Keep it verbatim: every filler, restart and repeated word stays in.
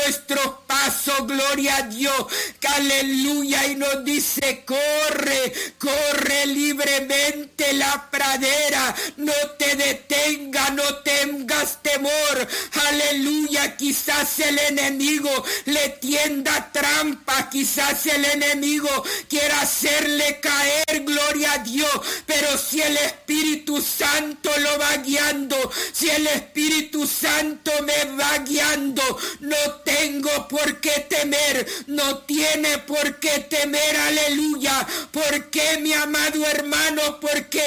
nuestros pasos, gloria a Dios, aleluya, y nos dice, corre, corre libremente la pradera, no te detenga, no tengas temor, aleluya. Quizás el enemigo le tienda trampa, quizás el enemigo quiera hacerle caer, gloria a Dios, pero si el Espíritu Santo lo va guiando, si el Espíritu Santo me va guiando, no tengo por qué temer, no tiene por qué temer, aleluya. ¿Por qué, mi amado hermano? Porque